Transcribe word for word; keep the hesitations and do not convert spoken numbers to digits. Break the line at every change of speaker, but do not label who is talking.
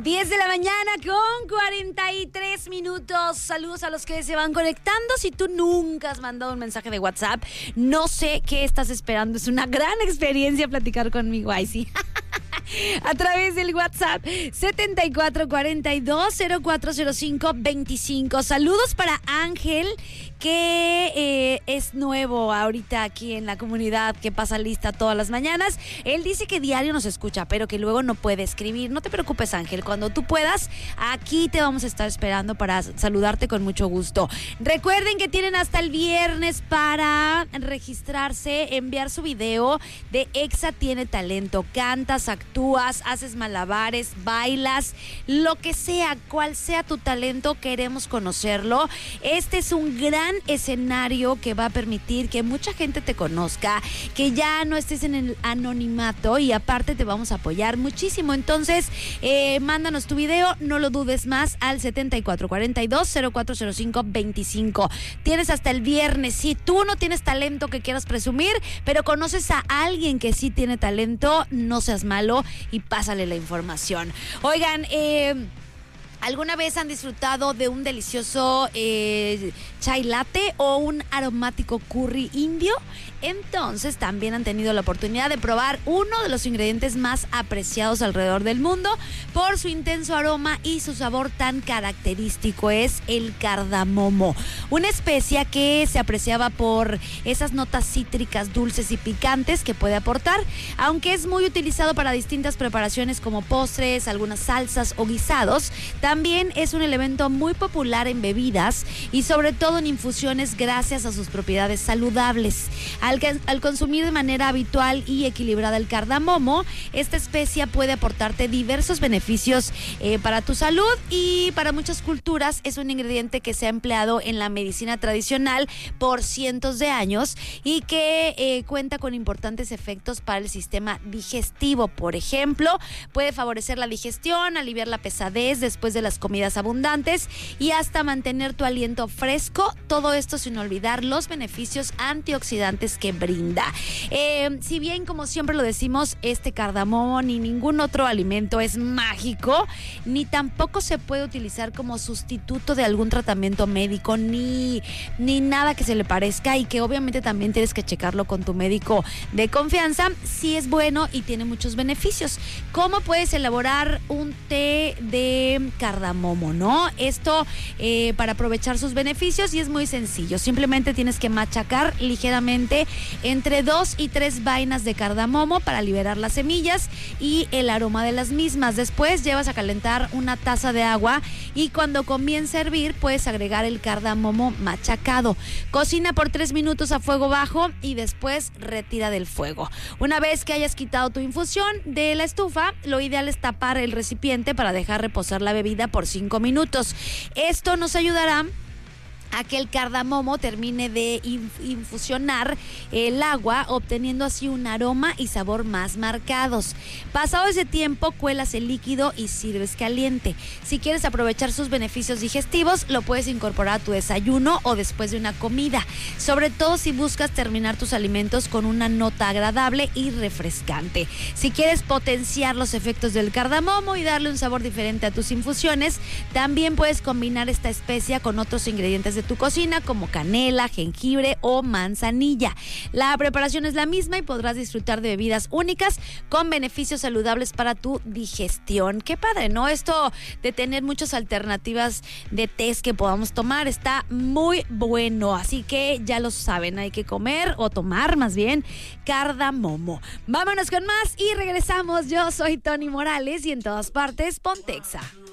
diez de la mañana con cuarenta y tres minutos. Saludos a los que se van conectando. Si tú nunca has mandado un mensaje de WhatsApp, no sé qué estás esperando. Es una gran experiencia platicar conmigo. Ay, sí. A través del WhatsApp setenta y cuatro cuarenta y dos cero cuatro cero cinco veinticinco. Saludos para Ángel, que eh, es nuevo ahorita aquí en la comunidad, que pasa lista todas las mañanas. Él dice que diario nos escucha, pero que luego no puede escribir. No te preocupes, Ángel, cuando tú puedas, aquí te vamos a estar esperando para saludarte con mucho gusto. Recuerden que tienen hasta el viernes para registrarse, enviar su video de Exa Tiene Talento. Cantas, actúas, haces malabares, bailas, lo que sea, cual sea tu talento, queremos conocerlo. Este es un gran escenario que va a permitir que mucha gente te conozca, que ya no estés en el anonimato, y aparte te vamos a apoyar muchísimo. Entonces, eh, mándanos tu video, no lo dudes más, al setenta y cuatro cuarenta y dos cero cuatro cero cinco veinticinco. Tienes hasta el viernes. Si tú no tienes talento que quieras presumir, pero conoces a alguien que sí tiene talento, no seas malo y pásale la información. Oigan, eh... ¿alguna vez han disfrutado de un delicioso eh, chai latte o un aromático curry indio? Entonces también han tenido la oportunidad de probar uno de los ingredientes más apreciados alrededor del mundo por su intenso aroma y su sabor tan característico. Es el cardamomo, una especia que se apreciaba por esas notas cítricas, dulces y picantes que puede aportar, aunque es muy utilizado para distintas preparaciones como postres, algunas salsas o guisados. También es un elemento muy popular en bebidas y sobre todo en infusiones gracias a sus propiedades saludables. Al, al consumir de manera habitual y equilibrada el cardamomo, esta especia puede aportarte diversos beneficios eh, para tu salud, y para muchas culturas es un ingrediente que se ha empleado en la medicina tradicional por cientos de años y que eh, cuenta con importantes efectos para el sistema digestivo. Por ejemplo, puede favorecer la digestión, aliviar la pesadez después de las comidas abundantes y hasta mantener tu aliento fresco. Todo esto sin olvidar los beneficios antioxidantes que brinda. Eh, si bien, como siempre lo decimos, este cardamomo ni ningún otro alimento es mágico, ni tampoco se puede utilizar como sustituto de algún tratamiento médico, ni, ni nada que se le parezca, y que obviamente también tienes que checarlo con tu médico de confianza. Sí es bueno y tiene muchos beneficios. ¿Cómo puedes elaborar un té de cardamomo, no? Esto eh, para aprovechar sus beneficios, y es muy sencillo. Simplemente tienes que machacar ligeramente entre dos y tres vainas de cardamomo para liberar las semillas y el aroma de las mismas. Después llevas a calentar una taza de agua y cuando comience a hervir puedes agregar el cardamomo machacado. Cocina por tres minutos a fuego bajo y después retira del fuego. Una vez que hayas quitado tu infusión de la estufa, lo ideal es tapar el recipiente para dejar reposar la bebida por cinco minutos. Esto nos ayudará a que el cardamomo termine de infusionar el agua, obteniendo así un aroma y sabor más marcados. Pasado ese tiempo, cuelas el líquido y sirves caliente. Si quieres aprovechar sus beneficios digestivos, lo puedes incorporar a tu desayuno o después de una comida, sobre todo si buscas terminar tus alimentos con una nota agradable y refrescante. Si quieres potenciar los efectos del cardamomo y darle un sabor diferente a tus infusiones, también puedes combinar esta especia con otros ingredientes de tu cocina como canela, jengibre o manzanilla. La preparación es la misma y podrás disfrutar de bebidas únicas con beneficios saludables para tu digestión. Qué padre, ¿no? Esto de tener muchas alternativas de tés que podamos tomar está muy bueno, así que ya lo saben, hay que comer o tomar más bien cardamomo. Vámonos con más y regresamos. Yo soy Tony Morales y en todas partes, Ponte Exa.